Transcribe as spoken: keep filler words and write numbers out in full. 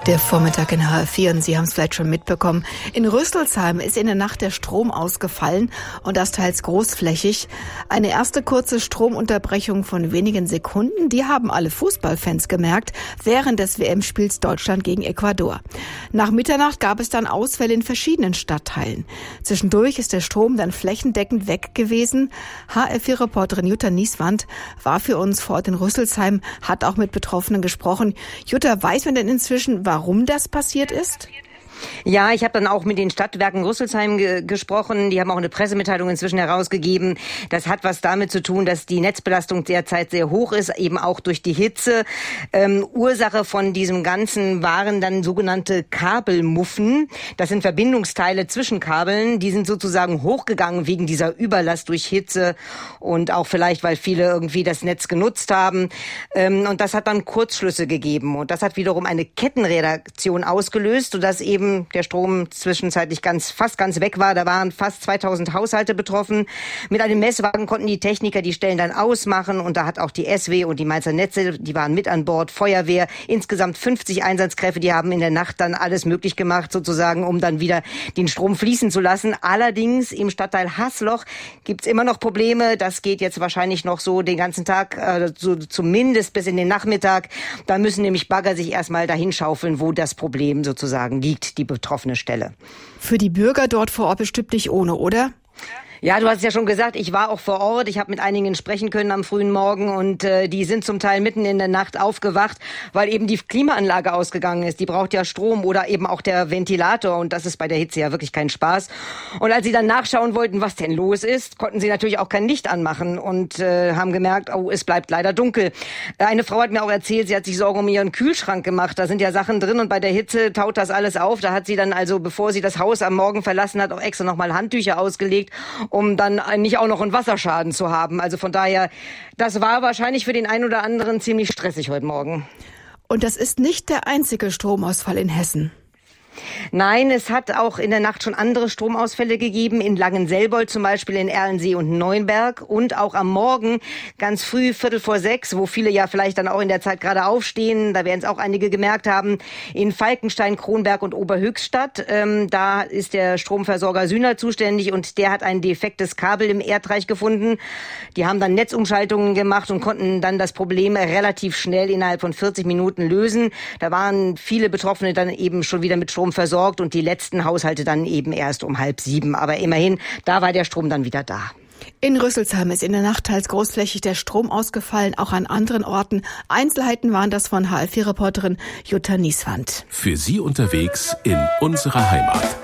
Der Vormittag in H F vier und Sie haben es vielleicht schon mitbekommen. In Rüsselsheim ist in der Nacht der Strom ausgefallen und das teils großflächig. Eine erste kurze Stromunterbrechung von wenigen Sekunden, die haben alle Fußballfans gemerkt, während des W M-Spiels Deutschland gegen Ecuador. Nach Mitternacht gab es dann Ausfälle in verschiedenen Stadtteilen. Zwischendurch ist der Strom dann flächendeckend weg gewesen. H F vier-Reporterin Jutta Nieswand war für uns vor Ort in Rüsselsheim, hat auch mit Betroffenen gesprochen. Jutta, weiß man denn inzwischen, warum das passiert ist? Ja, ich habe dann auch mit den Stadtwerken Rüsselsheim ge- gesprochen. Die haben auch eine Pressemitteilung inzwischen herausgegeben. Das hat was damit zu tun, dass die Netzbelastung derzeit sehr hoch ist, eben auch durch die Hitze. Ähm, Ursache von diesem Ganzen waren dann sogenannte Kabelmuffen. Das sind Verbindungsteile zwischen Kabeln. Die sind sozusagen hochgegangen wegen dieser Überlast durch Hitze und auch vielleicht, weil viele irgendwie das Netz genutzt haben. Ähm, und das hat dann Kurzschlüsse gegeben. Und das hat wiederum eine Kettenreaktion ausgelöst, sodass eben der Strom zwischenzeitlich ganz, fast ganz weg war. Da waren fast zweitausend Haushalte betroffen. Mit einem Messwagen konnten die Techniker die Stellen dann ausmachen und da hat auch die S W und die Mainzer Netze, die waren mit an Bord, Feuerwehr, insgesamt fünfzig Einsatzkräfte, die haben in der Nacht dann alles möglich gemacht, sozusagen, um dann wieder den Strom fließen zu lassen. Allerdings im Stadtteil Haßloch gibt's immer noch Probleme. Das geht jetzt wahrscheinlich noch so den ganzen Tag, äh, so zumindest bis in den Nachmittag. Da müssen nämlich Bagger sich erstmal dahin schaufeln, wo das Problem sozusagen liegt, die betroffene Stelle. Für die Bürger dort vor Ort bestimmt nicht ohne, oder? Ja, du hast es ja schon gesagt, ich war auch vor Ort. Ich habe mit einigen sprechen können am frühen Morgen und äh, die sind zum Teil mitten in der Nacht aufgewacht, weil eben die Klimaanlage ausgegangen ist. Die braucht ja Strom oder eben auch der Ventilator und das ist bei der Hitze ja wirklich kein Spaß. Und als sie dann nachschauen wollten, was denn los ist, konnten sie natürlich auch kein Licht anmachen und äh, haben gemerkt, oh, es bleibt leider dunkel. Eine Frau hat mir auch erzählt, sie hat sich Sorgen um ihren Kühlschrank gemacht. Da sind ja Sachen drin und bei der Hitze taut das alles auf. Da hat sie dann also, bevor sie das Haus am Morgen verlassen hat, auch extra nochmal Handtücher ausgelegt, um dann nicht auch noch einen Wasserschaden zu haben. Also von daher, das war wahrscheinlich für den einen oder anderen ziemlich stressig heute Morgen. Und das ist nicht der einzige Stromausfall in Hessen. Nein, es hat auch in der Nacht schon andere Stromausfälle gegeben, in Langenselbold zum Beispiel, in Erlensee und Neuenberg und auch am Morgen ganz früh, Viertel vor sechs, wo viele ja vielleicht dann auch in der Zeit gerade aufstehen, da werden es auch einige gemerkt haben, in Falkenstein, Kronberg und Oberhöchstadt. Ähm, da ist der Stromversorger Sühner zuständig und der hat ein defektes Kabel im Erdreich gefunden. Die haben dann Netzumschaltungen gemacht und konnten dann das Problem relativ schnell innerhalb von vierzig Minuten lösen. Da waren viele Betroffene dann eben schon wieder mit Strom versorgt und die letzten Haushalte dann eben erst um halb sieben. Aber immerhin, da war der Strom dann wieder da. In Rüsselsheim ist in der Nacht teils großflächig der Strom ausgefallen, auch an anderen Orten. Einzelheiten waren das von H F vier-Reporterin Jutta Nieswand. Für Sie unterwegs in unserer Heimat.